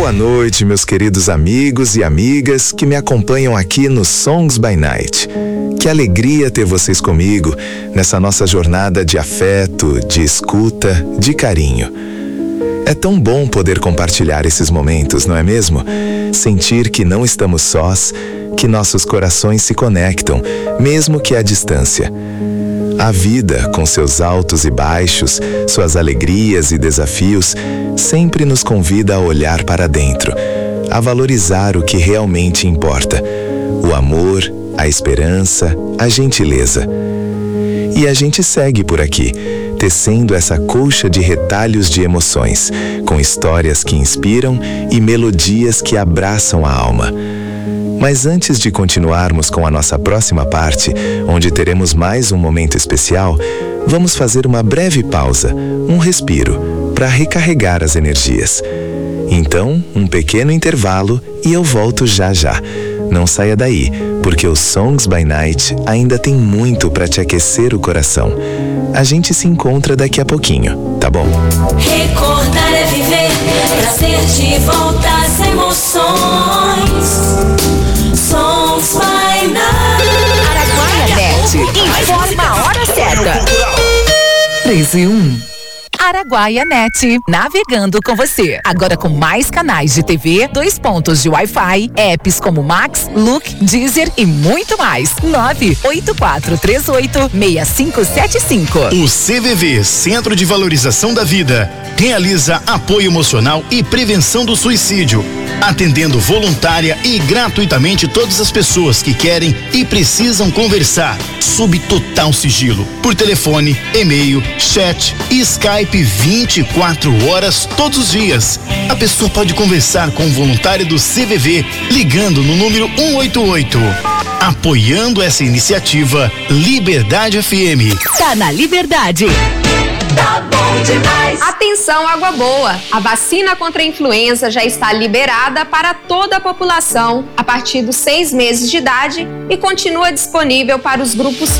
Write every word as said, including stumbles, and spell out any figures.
Boa noite, meus queridos amigos e amigas que me acompanham aqui no Songs by Night. Que alegria ter vocês comigo nessa nossa jornada de afeto, de escuta, de carinho. É tão bom poder compartilhar esses momentos, não é mesmo? Sentir que não estamos sós, que nossos corações se conectam, mesmo que à distância. A vida, com seus altos e baixos, suas alegrias e desafios, sempre nos convida a olhar para dentro, a valorizar o que realmente importa: o amor, a esperança, a gentileza. E a gente segue por aqui, tecendo essa colcha de retalhos de emoções, com histórias que inspiram e melodias que abraçam a alma. Mas antes de continuarmos com a nossa próxima parte, onde teremos mais um momento especial, vamos fazer uma breve pausa, um respiro, para recarregar as energias. Então, um pequeno intervalo e eu volto já já. Não saia daí, porque o Songs by Night ainda tem muito para te aquecer o coração. A gente se encontra daqui a pouquinho, tá bom? Recordar é viver, trazer de volta as emoções. Songs by Night. Araguaia Net informa a hora certa. três e um. Araguaia Net, navegando com você. Agora com mais canais de T V, dois pontos de Wi-Fi, apps como Max, Look, Deezer e muito mais. nove oito quatro três oito seis cinco sete cinco. O C V V, Centro de Valorização da Vida, realiza apoio emocional e prevenção do suicídio, atendendo voluntária e gratuitamente todas as pessoas que querem e precisam conversar, sob total sigilo, por telefone, e-mail, chat e Skype vinte e quatro horas todos os dias. A pessoa pode conversar com o voluntário do C V V ligando no número um oito oito. Apoiando essa iniciativa, Liberdade F M. Tá na Liberdade. Tá bom demais. Atenção, Água Boa! A vacina contra a influenza já está liberada para toda a população a partir dos seis meses de idade e continua disponível para os grupos